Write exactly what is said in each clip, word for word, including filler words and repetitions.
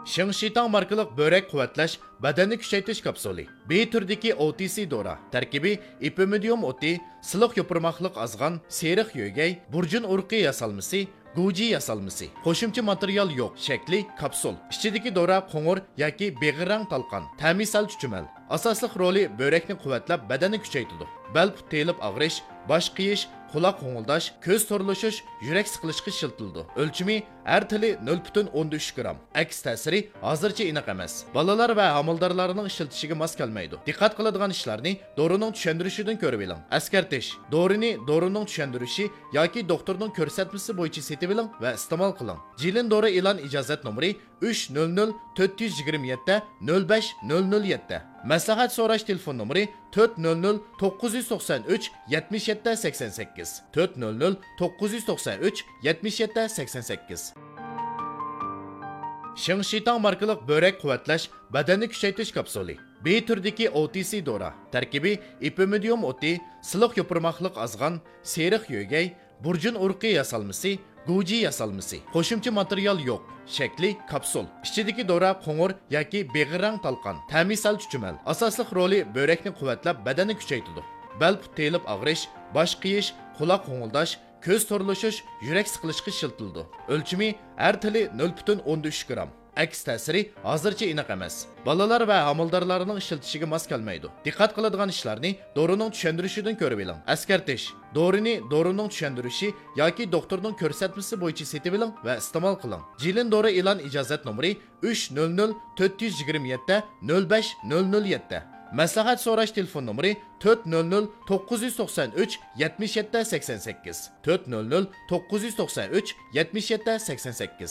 Shingshitang markalık börek quvvatlash, badanni kuchaytirish kapsuli. B turdagi O T C dora. Tarkibi ipimidium oti, siliq yopirmoqliq azg'an, seriq yo'gay, burjun urqi yasalmasi, Guji yasalmasi. Qo'shimcha material yo'q. Shakli kapsul. Ichidagi dora qo'ng'ir yoki beg'irang talqon. Ta'misal chuchumal. Asosli roli börekni quvvatlab, badanni kuchaytiradi. Bel telib og'rish, bosh qiyish, quloq qo'ng'ildash, ko'z to'rlishish, yurak siqilishga shiltildi. O'lchimi har tili nol butun o'n uch gram. Aks ta'siri hozircha aniq emas. Bolalar va homildorlarning ishiltishiga mos kelmaydi. Diqqat qiladigan ishlarni dorining tushuntirishidan ko'rib oling. Askartish. Dorini dorining tushuntirishi yoki doktorning ko'rsatmasi bo'yicha setib oling va iste'mol qiling. Jilin dori e'lon ijozat nomeri uch nol nol to'rt yuz yigirma yetti nol besh nol nol yetti. Maslahat so'rash telefon nomeri to'rt nol nol to'qqiz yuz to'qson uch yetmish yetti sakson sakkiz. to'rt nol nol to'qqiz yuz to'qson uch yetmish yetti sakson sakkiz. Shingshitang markalık börek quvvatlash, badanni kuchaytirish kapsuli. B turdagi O T C dora. Tarkibi ipimidium oti, siliq yopirmoqliq azg'an, seriq yo'gay, burjun urqi yasalmasi, Guji yasalmasi. Qo'shimcha material yo'q. Shakli kapsul. Ichidagi dora qo'ng'ir yoki beg'irang talqon. Ta'misal chuchumal. Asosli roli börekni quvvatlab, badanni kuchaytiradi. Bel telib og'rish, bosh qiyish, quloq qo'ng'ildash, ko'z to'rlishish, yurak siqilishga shiltildi. O'lchimi har tili nol butun o'n uch gram. Aks ta'siri hozircha aniq emas. Bolalar va homildorlarning ishiltishiga mos kelmaydi. Diqqat qiladigan ishlarni dorining tushuntirishidan ko'rib oling. Askartish. Dorini dorining tushuntirishi yoki doktorning ko'rsatmasi bo'yicha setib oling va iste'mol qiling. Jilin dori e'lon ijozat nomeri uch nol nol to'rt yuz yigirma yetti nol besh nol nol yetti. Maslahat so'rash telefon nomeri to'rt nol nol to'qqiz yuz to'qson uch yetmish yetti sakson sakkiz. to'rt nol nol to'qqiz yuz to'qson uch yetmish yetti sakson sakkiz.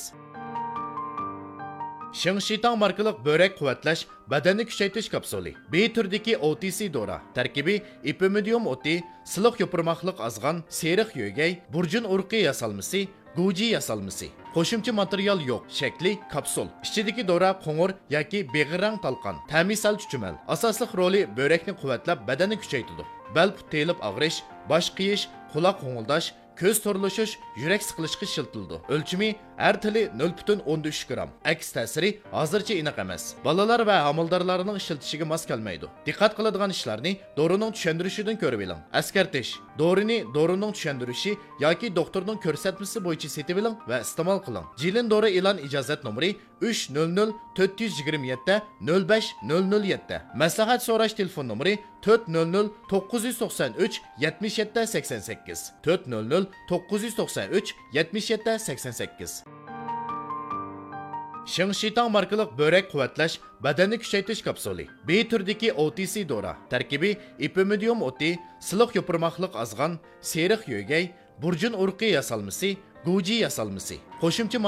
Shingshitang markalık börek quvvatlash, badanni kuchaytirish kapsuli. B turdagi O T C dora. Tarkibi ipimidium oti, siliq yopirmoqliq azg'an, seriq yo'gay, burjun urqi yasalmasi, Guji yasalmasi. Qo'shimcha material yo'q. Shakli kapsul. Ichidagi dora qo'ng'ir yoki beg'irang talqon. Ta'misal chuchumal. Asosli roli börekni quvvatlab, badanni kuchaytiradi. Bel telib og'rish, bosh qiyish, quloq qo'ng'ildash, ko'z to'rlishish, yurak siqilishga shiltildi. O'lchimi har tili nol butun o'n uch gram. Aks ta'siri hozircha aniq emas. Bolalar va homildorlarning ishiltishiga mos kelmaydi. Diqqat qiladigan ishlarni dorining tushuntirishidan ko'rib oling. Askartish. Dorini dorining tushuntirishi yoki doktorning ko'rsatmasi bo'yicha setib oling va iste'mol qiling. Jilin dori e'lon ijozat nomeri uch nol nol to'rt yuz yigirma yetti nol besh nol nol yetti. Maslahat so'rash telefon nomeri to'rt nol nol to'qqiz yuz to'qson uch yetmish yetti sakson sakkiz. to'rt nol nol to'qqiz yuz to'qson uch yetmish yetti sakson sakkiz. Shingshitang markalık börek quvvatlash, badanni kuchaytirish kapsuli. B turdagi O T C dora. Tarkibi ipimidium oti, siliq yopirmoqliq azg'an, seriq yo'gay, burjun urqi yasalmasi, Guji yasalmasi. Qo'shimcha